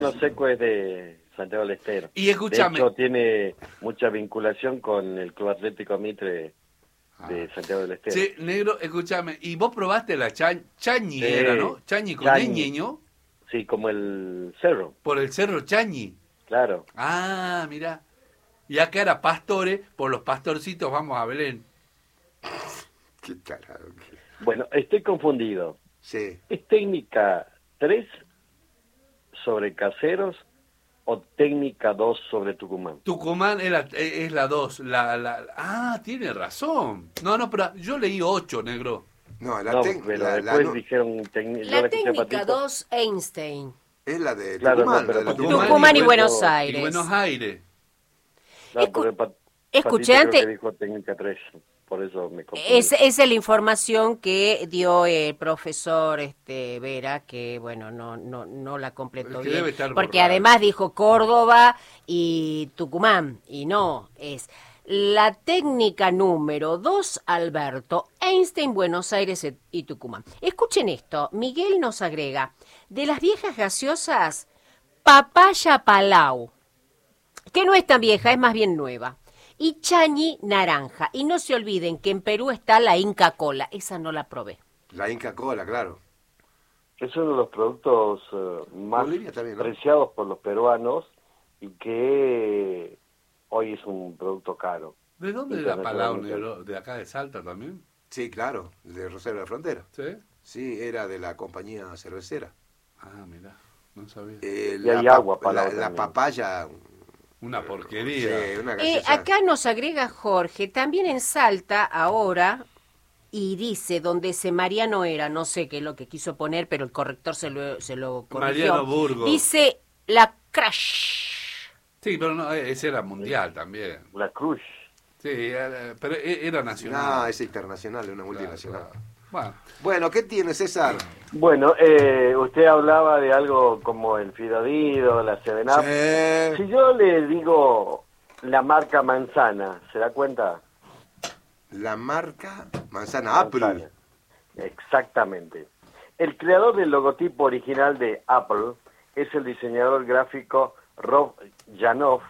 Seco es de Santiago del Estero. Y escúchame. De hecho, tiene mucha vinculación con el Club Atlético Mitre de Santiago del Estero. Sí, negro, escúchame. ¿Y vos probaste la Chañi era, no? Chañi con Chañi. ño. Sí, como el cerro. Por el cerro Chañi. Claro. Ah, mirá. Y acá era Pastore, por los pastorcitos vamos a Belén. Qué tarado. Bueno, estoy confundido. Sí. ¿Es técnica 3 sobre Caseros o técnica 2 sobre Tucumán? Tucumán es la 2. Tiene razón. No, pero yo leí 8, negro. No, Pero después dijeron... La técnica 2, Einstein. Es la de Claro, Tucumán. no, pero la de Tucumán y Buenos Y Aires. Buenos Aires. No, porque Escuché Patito antes... creo que dijo técnica 3, por eso me confundí. Esa es la información que dio el profesor Vera, que bueno, no la completó Es que bien, debe estar porque borrada. además dijo Córdoba y Tucumán, y no, es la técnica número 2, Alberto, Einstein, Buenos Aires y Tucumán. Escuchen esto, Miguel nos agrega, de las viejas gaseosas, Papaya Palau, que no es tan vieja, es más bien nueva. Y Chañi naranja. Y no se olviden que en Perú está la Inca Cola. Esa no la probé. La Inca Cola, claro. Es uno de los productos más Bolivia también, ¿no? preciados por los peruanos y que hoy es un producto caro. ¿De dónde era Palau, negro? ¿De acá de Salta también? Sí, claro, de Rosario de la Frontera. ¿Sí? Sí, era de la compañía cervecera. Ah, mirá, no sabía. Y hay agua, Palau la también. papaya... Una porquería. Sí, una gaseosa. Acá nos agrega Jorge, también en Salta ahora, y dice donde ese Mariano era, no sé qué es lo que quiso poner, pero el corrector se lo corrigió. Mariano Burgos. Dice la Crash. Sí, pero no, ese era mundial también. La Cruz. Sí, pero era nacional. No, es internacional, es una multinacional. Claro. Bueno, ¿qué tiene, César? Bueno, usted hablaba de algo como el Fidodido, la Seven-Up. Sí. Si yo le digo la marca manzana, ¿se da cuenta? La marca Manzana Apple. Exactamente. El creador del logotipo original de Apple es el diseñador gráfico Rob Janoff,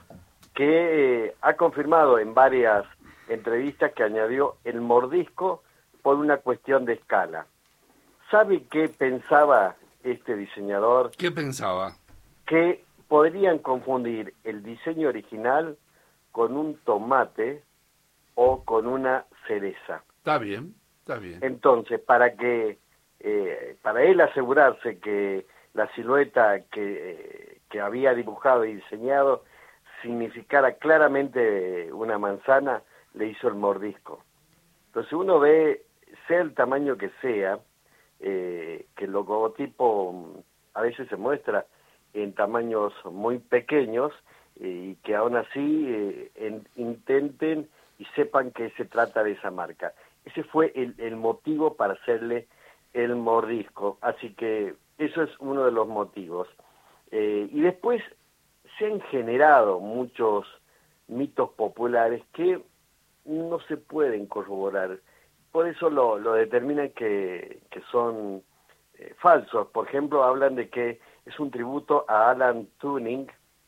que ha confirmado en varias entrevistas que añadió el mordisco por una cuestión de escala. ¿Sabe qué pensaba este diseñador? ¿Qué pensaba? Que podrían confundir el diseño original con un tomate o con una cereza. Está bien, está bien. Entonces, para él asegurarse que la silueta que había dibujado y diseñado significara claramente una manzana, le hizo el mordisco. Entonces uno ve, sea el tamaño que sea, que el logotipo a veces se muestra en tamaños muy pequeños y que aún así intenten y sepan que se trata de esa marca. Ese fue el motivo para hacerle el mordisco, así que eso es uno de los motivos. Y después se han generado muchos mitos populares que no se pueden corroborar. Por eso lo determinan que son falsos. Por ejemplo, hablan de que es un tributo a Alan Turing,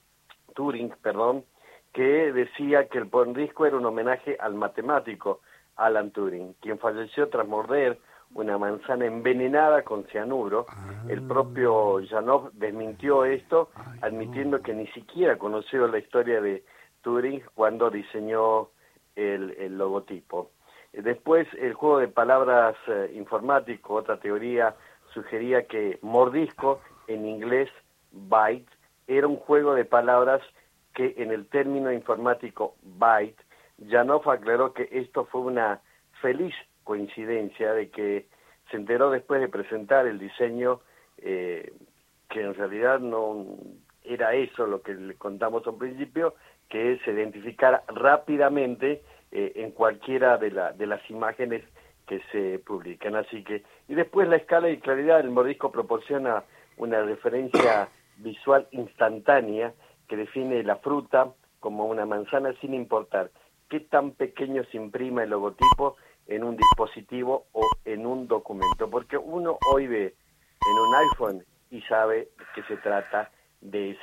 que decía que el mordisco era un homenaje al matemático Alan Turing, quien falleció tras morder una manzana envenenada con cianuro. El propio Janoff desmintió esto, admitiendo que ni siquiera conoció la historia de Turing cuando diseñó el logotipo. Después, el juego de palabras informático, otra teoría, sugería que mordisco, en inglés bite, era un juego de palabras que en el término informático byte, Janoff aclaró que esto fue una feliz coincidencia de que se enteró después de presentar el diseño que en realidad no era eso lo que le contamos al principio, que se identificara rápidamente en cualquiera de las imágenes que se publican. Así que, y después la escala y claridad del mordisco proporciona una referencia visual instantánea que define la fruta como una manzana sin importar qué tan pequeño se imprima el logotipo en un dispositivo o en un documento, porque uno hoy ve en un iPhone y sabe que se trata de